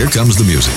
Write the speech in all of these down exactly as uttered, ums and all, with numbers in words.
Here comes the music.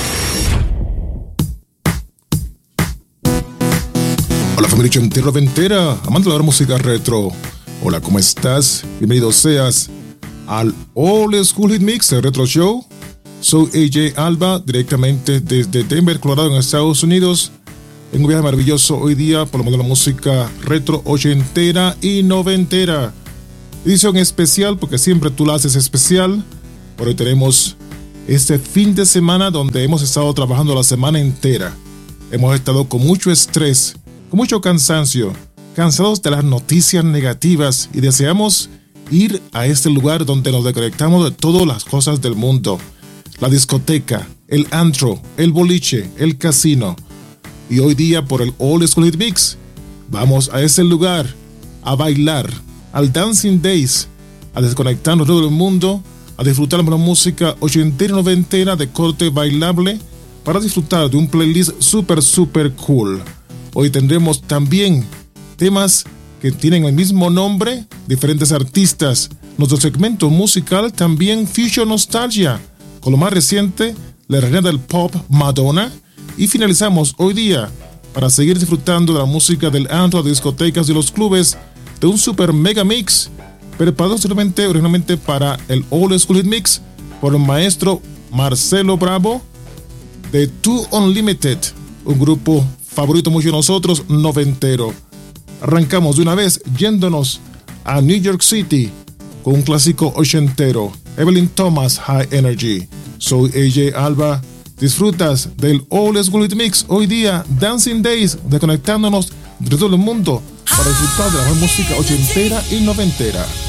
Hola familia ochentera noventera, amante de la música retro. Hola, ¿cómo estás? Bienvenido seas al Old School Hit Mix, el Retro Show. Soy A J Alba, directamente desde Denver, Colorado, en Estados Unidos. En un viaje maravilloso hoy día por lo menos la música retro ochentera y noventera. Edición especial porque siempre tú la haces especial. Por hoy tenemos este fin de semana donde hemos estado trabajando la semana entera. Hemos estado con mucho estrés, con mucho cansancio, cansados de las noticias negativas y deseamos ir a este lugar donde nos desconectamos de todas las cosas del mundo. La discoteca, el antro, el boliche, el casino. Y hoy día por el Old School Hit Mix vamos a ese lugar a bailar, al Dancing Days, a desconectarnos de todo el mundo, a disfrutar de la música ochentera y noventera de corte bailable para disfrutar de un playlist super super cool. Hoy tendremos también temas que tienen el mismo nombre, diferentes artistas. Nuestro segmento musical también Future Nostalgia, con lo más reciente, la reina del pop Madonna. Y finalizamos hoy día para seguir disfrutando de la música del antro, de discotecas y los clubes de un super mega mix preparado solamente originalmente para el Old School Hit Mix por el maestro Marcelo Bravo de Two Unlimited, un grupo favorito mucho de nosotros, noventero. Arrancamos de una vez yéndonos a New York City con un clásico ochentero, Evelyn Thomas, High Energy. Soy A J Alba. Disfrutas del Old School Hit Mix hoy día, Dancing Days, desconectándonos de todo el mundo para disfrutar de la mejor música ochentera y noventera.